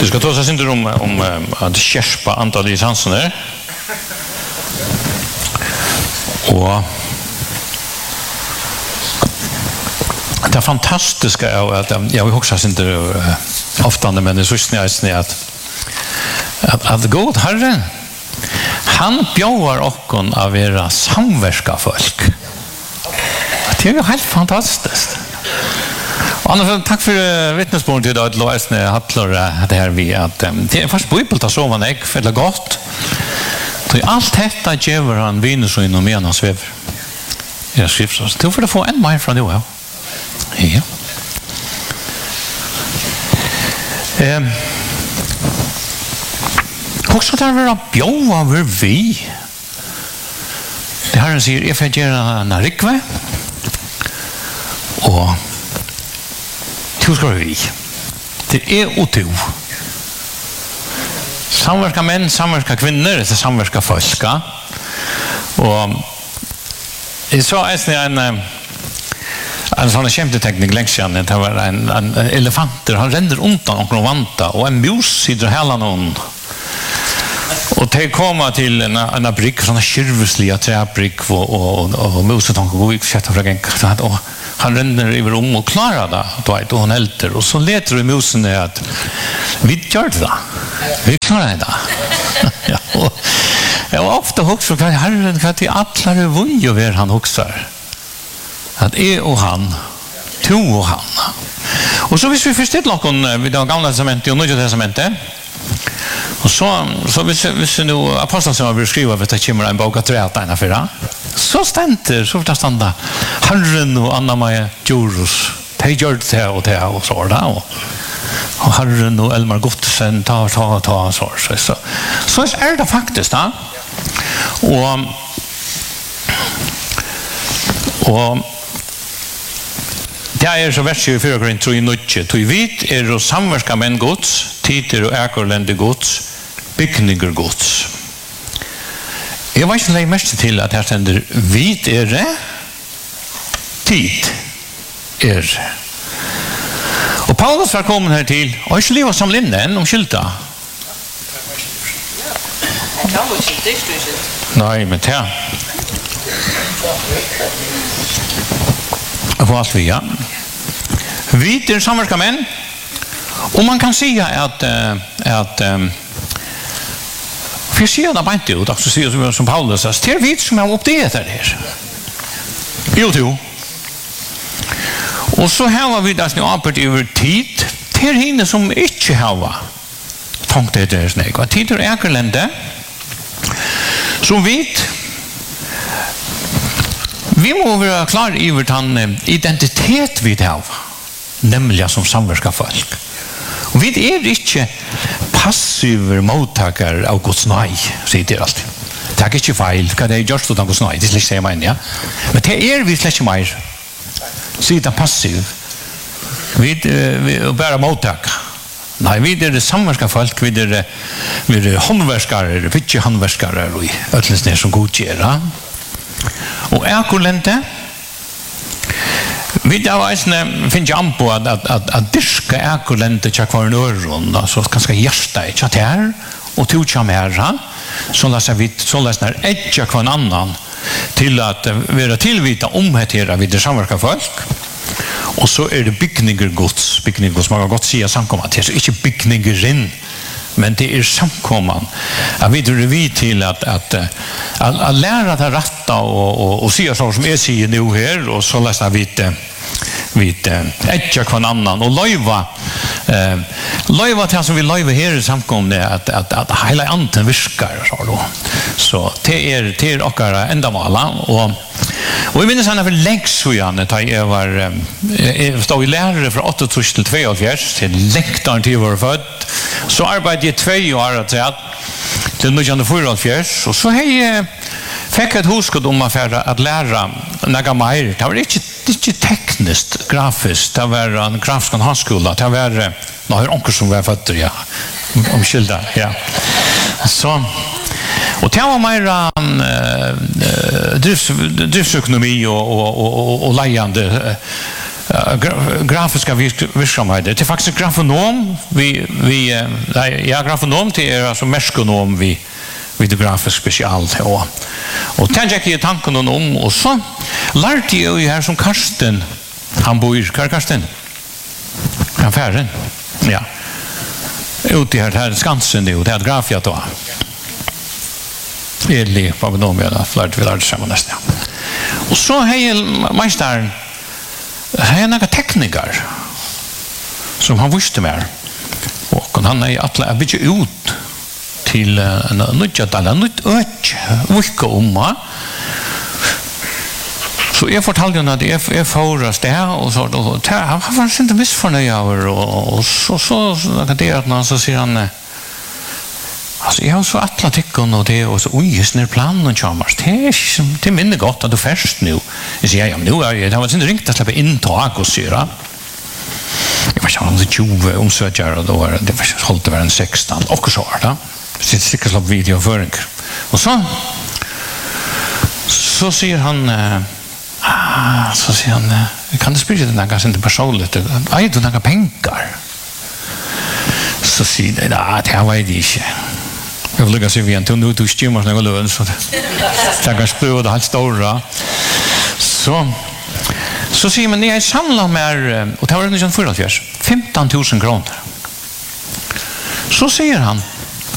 Du ska ta oss inte om att skärpa antal licenser. Och det fantastiska är att jag vill också inte ofta men det så snäst att god Herre han bjöd oss av era samverska folk. Det är ju helt fantastiskt. Och annars, tack för vittnesbördet idag att Loesne hattlar det här vi att det är först bibelt så man är för det gott. Så allt detta ger han vinner inom menas svev. Jag skriver så. Du får få en mer från det. Ja. Också där vara bjöa över vi. Det Herren säger, if jag ger en rikve och tu ska vi. Det är och tu. Samverka män, samverka kvinnor, det är samverka folka. Och jag sa en sån kämpeteknik längst sedan, det var en elefanter, han ränner undan och vanta och en mus sitter hela någon. Och det kommer till en brick, sådana kyrvesliga träbrick och musen han går ut sätta från och han ränner över och klarar det och hon älter och så letar du musen att vi gör det. Vi klarar det. Ja, och jag var ofta också för Herren för att det alla revy över han också. Att och han, to och han. Och så visst vi förstått någon vid det gamla testamentet och nya testamentet. Och så visst nu aposteln som har beskrivit att det kommer en bok att rätta ena förra. Så ständer så får standa Herren och Anna-Maja Djurus. De gör det och så där och Herren och Elmar Gottesen ta så är det faktiskt då. Och det är så vers 24 Korinthierbrevet 3:9. Tu vit är och samverka med Guds, tider och äkerlände Guds, byggningar Guds. Jag var inte lägga mest till att här ständer vit är det, tid är det. Och Paulus var kommen här till och inte leva som linnen om skylta. Nej, men det på allt vi vi är samverka män och man kan säga att för sig det bara inte ut också säger som Paulus säger det är vi som har uppdelat det här jo och så har vi det nu apert över tid till henne som inte har tänkt det är snägt vad tid är äkerlände som vi må vara klar över den identitet vi har, nämligen som samverska folk. Och vi är inte passiva mottagare av Guds nej, säger det alltid. Det är inte fel, för det är just utan Guds nej, det är släkt man, ja. Men det är vi släkt mer, säger det passiv. Vi bara mottagare. Nej, vi är det samverska folk, vi är håndverskare, vi är håndverskare, och ötlensnär som godgör, och äkerlände vi finner jag på att dyrka äkerlände tja kvar en öron alltså ganska hjärsta tja här och tog tja mera så läsar ätja kvar en annan till att vara tillvita omhetera vid det samverka folk och så är det byggningar Guds man kan gott säga samkomma till så inte byggningar in men det är samkomman att vi till att lära att rätta och se så som är sig nu här och så läsa vi ätja kvar annan och löjva till som vi löjva här i samkomne att hela anten viskar så det är åkara ändamåla och vi minns han för längst så gärna att jag var stod i lärare från 8 till 2 till läktaren till var född så arbetade jag 2 år till 1944 och så fick ett huskott om att lära några mer. Det var inte tekniskt, grafiskt. Det var en grafisk handskola. Det var några onkel som var fötter, ja. Omskylda, ja. Så, och det var mer driftsökonomi och lejande grafiska virksomheter. Det är faktiskt grafonom grafonom till alltså meskonom videografisk special och tänker jag tanken om och så lärde jag ju här som Karsten han bor Karsten affären ja ute här Skansen det är grafia då Eli vad de vill lärde samman nästan och så hej mästaren här är några tekniker som han visste mer och han är alla bit ut till nytt vilka om så jag fortalte henne att jag foras det här och så då han var inte missförnöjd och så det att när så säger han alltså jag har så alla tycker och det och så just när planen charmars det minne gott att du först nu jag säger ja men nu är det har inte ringt att släppa in tag och syra jag var så 20 omsökare och då var det hållt över en 16 och så där sitt stickers av video för och så säger han kan du sprida den här inte personligt aj du några pengar så säger det det här var det inte jag vill lägga sig igen till nu du styr några lön så jag kan spela det helt stora så säger man jag samlar med och det var en 15 000 kronor så säger han